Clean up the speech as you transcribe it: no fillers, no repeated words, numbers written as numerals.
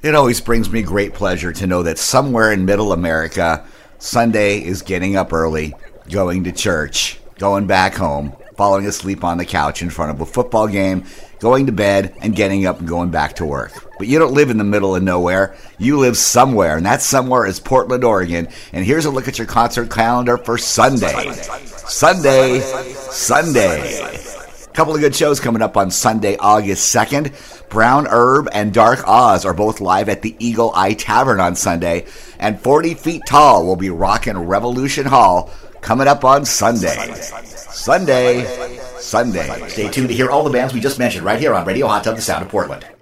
It always brings me great pleasure to know that somewhere in middle America, Sunday is getting up early, going to church, going back home, falling asleep on the couch in front of a football game, going to bed, and getting up and going back to work. But you don't live in the middle of nowhere. You live somewhere, and that somewhere is Portland, Oregon. And here's a look at your concert calendar for Sunday. Sunday. A couple of good shows coming up on Sunday, August 2nd. Brown Herb and Dark Oz are both live at the Eagle Eye Tavern on Sunday. And 40 Feet Tall will be rocking Revolution Hall coming up on Sunday. Sunday. Stay tuned to hear all the bands we just mentioned right here on Radio Hot Tub, the Sound of Portland.